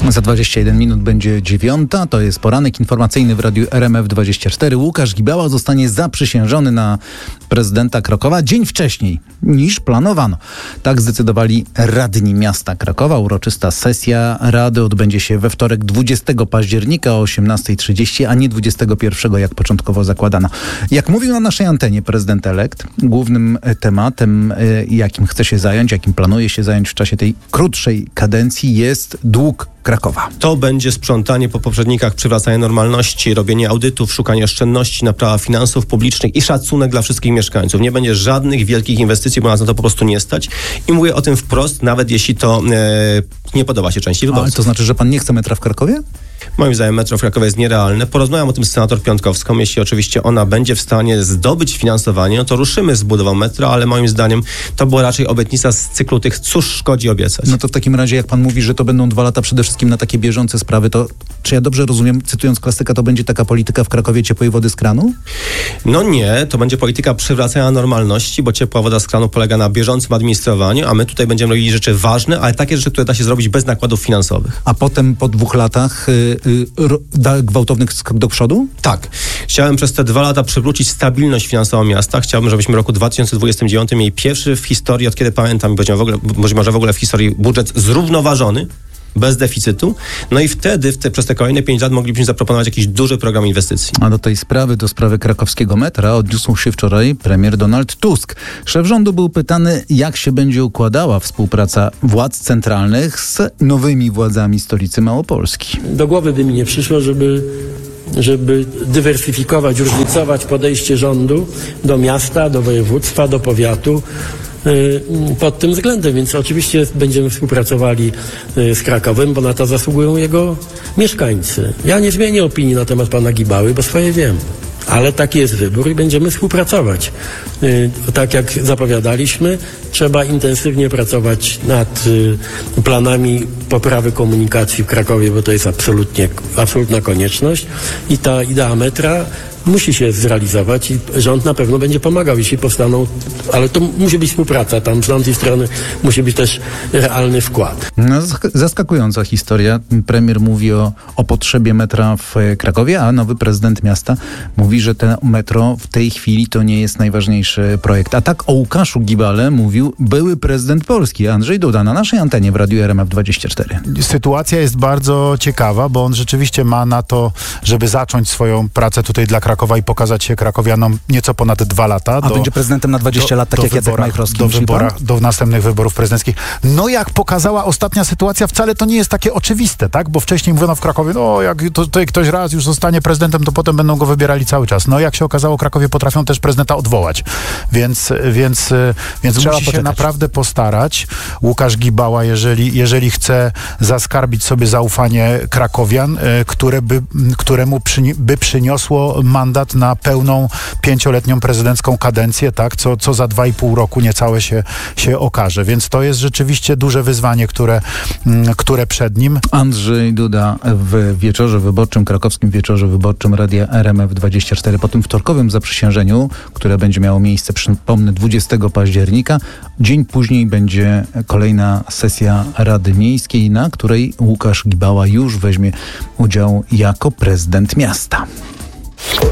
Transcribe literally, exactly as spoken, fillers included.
Za dwadzieścia jeden minut będzie dziewiąta. To jest poranek informacyjny w Radiu R M F dwadzieścia cztery. Łukasz Gibała zostanie zaprzysiężony na prezydenta Krakowa dzień wcześniej niż planowano. Tak zdecydowali radni miasta Krakowa. Uroczysta sesja rady odbędzie się we wtorek dwudziestego października o osiemnasta trzydzieści, a nie dwudziestego pierwszego, jak początkowo zakładano. Jak mówił na naszej antenie prezydent elekt, głównym tematem, jakim chce się zająć, jakim planuje się zająć w czasie tej krótszej kadencji, jest dług Krakowa. To będzie sprzątanie po poprzednikach, przywracanie normalności, robienie audytów, szukanie oszczędności, naprawa finansów publicznych i szacunek dla wszystkich mieszkańców. Nie będzie żadnych wielkich inwestycji, bo nas na to po prostu nie stać. I mówię o tym wprost, nawet jeśli to e, nie podoba się części wyborców. Ale to znaczy, że pan nie chce metra w Krakowie? Moim zdaniem metro w Krakowie jest nierealne. Porozmawiam o tym z senator Piątkowską. Jeśli oczywiście ona będzie w stanie zdobyć finansowanie, no to ruszymy z budową metra, ale moim zdaniem to była raczej obietnica z cyklu tych cóż szkodzi obiecać. No to w takim razie, jak pan mówi, że to będą dwa lata przede wszystkim na takie bieżące sprawy, to czy ja dobrze rozumiem, cytując klasyka, to będzie taka polityka w Krakowie ciepłej wody z kranu? No nie, to będzie polityka przywracania normalności, bo ciepła woda z kranu polega na bieżącym administrowaniu, a my tutaj będziemy robili rzeczy ważne, ale takie rzeczy, które da się zrobić bez nakładów finansowych. A potem po dwóch latach y, y, da gwałtownych skok do przodu? Tak. Chciałem przez te dwa lata przywrócić stabilność finansową miasta. Chciałbym, żebyśmy w roku dwa tysiące dwudziestym dziewiątym mieli pierwszy w historii, od kiedy pamiętam, być może w ogóle w historii budżet zrównoważony, bez deficytu. No i wtedy w te, przez te kolejne pięć lat moglibyśmy zaproponować jakiś duży program inwestycji. A do tej sprawy, do sprawy krakowskiego metra odniósł się wczoraj premier Donald Tusk. Szef rządu był pytany, jak się będzie układała współpraca władz centralnych z nowymi władzami stolicy Małopolski. Do głowy by mi nie przyszło, żeby żeby dywersyfikować, różnicować podejście rządu do miasta, do województwa, do powiatu pod tym względem, więc oczywiście będziemy współpracowali z Krakowem, bo na to zasługują jego mieszkańcy. Ja nie zmienię opinii na temat pana Gibały, bo swoje wiem. Ale taki jest wybór i będziemy współpracować. Tak jak zapowiadaliśmy, trzeba intensywnie pracować nad planami poprawy komunikacji w Krakowie, bo to jest absolutnie, absolutna konieczność i ta idea metra musi się zrealizować i rząd na pewno będzie pomagał, jeśli powstaną, ale to musi być współpraca, tam z tamtej strony musi być też realny wkład. No, zaskakująca historia. Premier mówi o, o potrzebie metra w Krakowie, a nowy prezydent miasta mówi, że ten metro w tej chwili to nie jest najważniejszy projekt. A tak o Łukaszu Gibale mówił były prezydent Polski, Andrzej Duda, na naszej antenie w Radiu R M F dwadzieścia cztery. Sytuacja jest bardzo ciekawa, bo on rzeczywiście ma na to, żeby zacząć swoją pracę tutaj dla Krakowa i pokazać się krakowianom nieco ponad dwa lata. A do, będzie prezydentem na dwadzieścia lat, tak jak Jacek Majchrowski. Do, wyborach, do następnych wyborów prezydenckich. No jak pokazała ostatnia sytuacja, wcale to nie jest takie oczywiste, tak? Bo wcześniej mówiono w Krakowie, no jak to, tutaj ktoś raz już zostanie prezydentem, to potem będą go wybierali cały czas. No jak się okazało, Krakowie potrafią też prezydenta odwołać. Więc, więc, więc trzeba musi się naprawdę postarać. Łukasz Gibała, jeżeli, jeżeli chce zaskarbić sobie zaufanie krakowian, które by, któremu przyni- by przyniosło mandat na pełną pięcioletnią prezydencką kadencję, tak, co, co za dwa i pół roku niecałe się, się okaże. Więc to jest rzeczywiście duże wyzwanie, które, które przed nim. Andrzej Duda w wieczorze wyborczym, krakowskim wieczorze wyborczym Radia R M F dwadzieścia cztery po tym wtorkowym zaprzysiężeniu, które będzie miało miejsce, przypomnę, dwudziestego października. Dzień później będzie kolejna sesja Rady Miejskiej, na której Łukasz Gibała już weźmie udział jako prezydent miasta.